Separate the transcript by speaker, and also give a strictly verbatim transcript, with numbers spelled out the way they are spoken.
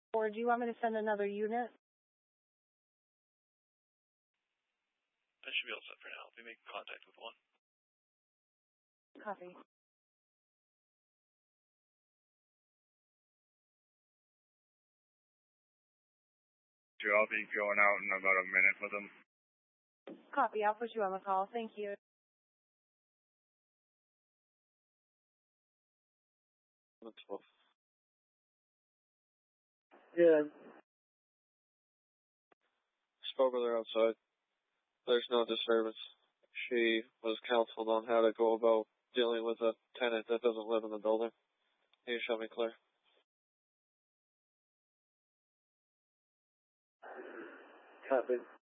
Speaker 1: Or do you want me to send another unit?
Speaker 2: I should be all set for now. I'll be making contact with one.
Speaker 1: Copy.
Speaker 3: I'll be going out in about a minute with them.
Speaker 1: Copy. I'll put you on the call. Thank you.
Speaker 2: twelve.
Speaker 4: Yeah.
Speaker 2: Spoke with her outside. There's no disturbance. She was counseled on how to go about dealing with a tenant that doesn't live in the building. Can you show me clear?
Speaker 4: Copy.